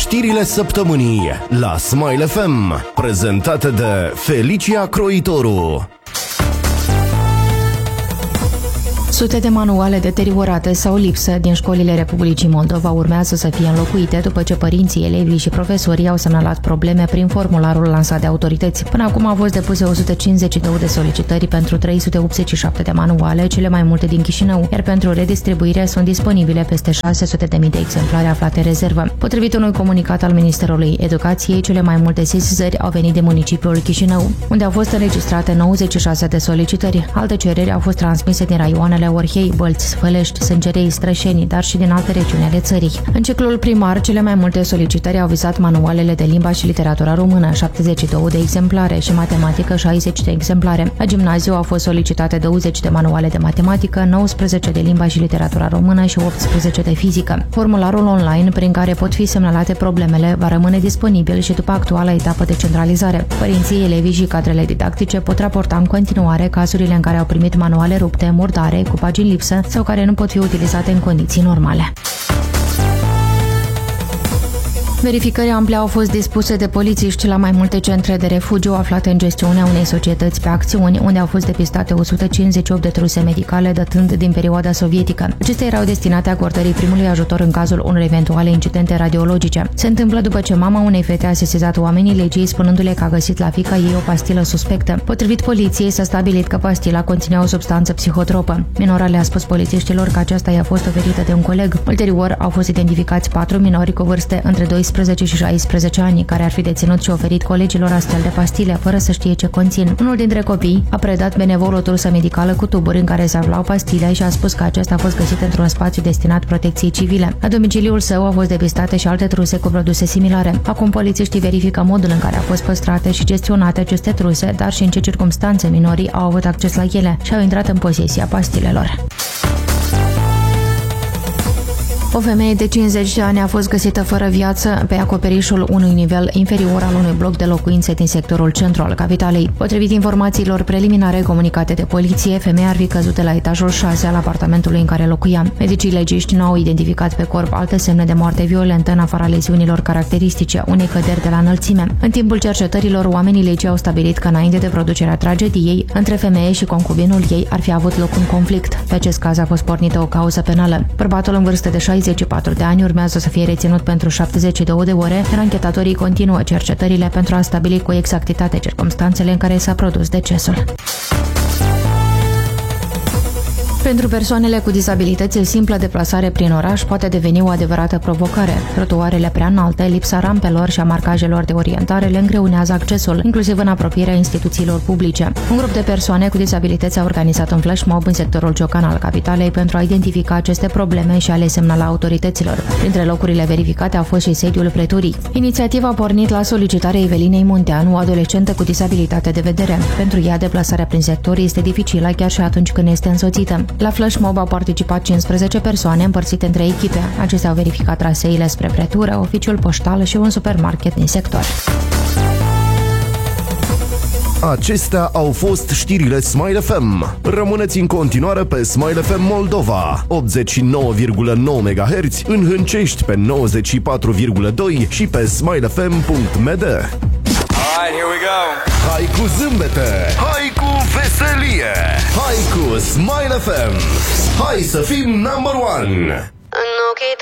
Știrile săptămânii la Smile FM, prezentate de Felicia Croitoru. Sute de manuale deteriorate sau lipsă din școlile Republicii Moldova urmează să fie înlocuite după ce părinții, elevii și profesorii au semnalat probleme prin formularul lansat de autorități. Până acum au fost depuse 152 de solicitări pentru 387 de manuale, cele mai multe din Chișinău, iar pentru redistribuire sunt disponibile peste 600.000 de exemplare aflate în rezervă. Potrivit unui comunicat al Ministerului Educației, cele mai multe sesizări au venit de municipiul Chișinău, unde au fost înregistrate 96 de solicitări. Alte cereri au fost transmise din raioanele Orhei, Bălți, Sfălești, Sângerei, Strășeni, dar și din alte regiuni ale țării. În ciclul primar, cele mai multe solicitări au vizat manualele de limba și literatura română, 72 de exemplare, și matematică, 60 de exemplare. La gimnaziu au fost solicitate 20 de manuale de matematică, 19 de limba și literatura română și 18 de fizică. Formularul online prin care pot fi semnalate problemele va rămâne disponibil și după actuala etapă de centralizare. Părinții, elevii și cadrele didactice pot raporta în continuare cazurile în care au primit manuale rupte, murdare, cu pagini lipsă sau care nu pot fi utilizate în condiții normale. Verificări ample au fost dispuse de polițiști la mai multe centre de refugiu aflate în gestiunea unei societăți pe acțiuni, unde au fost depistate 158 de truse medicale datând din perioada sovietică. Acestea erau destinate acordării primului ajutor în cazul unor eventuale incidente radiologice. Se întâmplă după ce mama unei fete a sesizat oamenii legii spunându-le că a găsit la fiica ei o pastilă suspectă. Potrivit poliției, s-a stabilit că pastila conținea o substanță psihotropă. Minora le-a spus polițiștilor că aceasta i-a fost oferită de un coleg. Ulterior, au fost identificați 4 minori cu vârste între 12 și 16 ani, care ar fi deținut și oferit colegilor astfel de pastile, fără să știe ce conțin. Unul dintre copii a predat benevol o trusă medicală cu tuburi în care se aflau pastile și a spus că acesta a fost găsit într-un spațiu destinat protecției civile. La domiciliul său au fost depistate și alte truse cu produse similare. Acum polițiștii verifică modul în care au fost păstrate și gestionate aceste truse, dar și în ce circumstanțe minorii au avut acces la ele și au intrat în posesia pastilelor. O femeie de 50 de ani a fost găsită fără viață pe acoperișul unui nivel inferior al unui bloc de locuințe din sectorul centru al capitalei. Potrivit informațiilor preliminare comunicate de poliție, femeia ar fi căzut de la etajul 6 al apartamentului în care locuia. Medicii legiști nu au identificat pe corp alte semne de moarte violentă în afara leziunilor caracteristice, unei căderi de la înălțime. În timpul cercetărilor, oamenii legii au stabilit că înainte de producerea tragediei, între femeie și concubinul ei ar fi avut loc un conflict. Pe acest caz a fost pornită o cauză penală. Bărbatul în vârstă de 64 de ani urmează să fie reținut pentru 72 de ore, iar anchetatorii continuă cercetările pentru a stabili cu exactitate circumstanțele în care s-a produs decesul. Pentru persoanele cu dizabilități, o simplă deplasare prin oraș poate deveni o adevărată provocare. Trotuarele prea înalte, lipsa rampelor și a marcajelor de orientare le îngreunează accesul, inclusiv în apropierea instituțiilor publice. Un grup de persoane cu dizabilități a organizat un flash mob în sectorul Ciocan al capitalei pentru a identifica aceste probleme și a le semnala autorităților. Printre locurile verificate a fost și sediul preturii. Inițiativa a pornit la solicitarea Evelinei Munteanu, o adolescentă cu disabilitate de vedere. Pentru ea, deplasarea prin sector este dificilă chiar și atunci când este însoțită. La flash mob au participat 15 persoane împărțite în 3 echipe. Acestea au verificat traseile spre pretură, oficiul poștal și un supermarket din sector. Acestea au fost știrile Smile FM. Rămâneți în continuare pe Smile FM Moldova, 89,9 MHz, în Hâncești pe 94,2 și pe smilefm.md. Alright, here we go. Hai cu zâmbete, hai cu veselie, hai cu Smile FM. Hai să fim number one.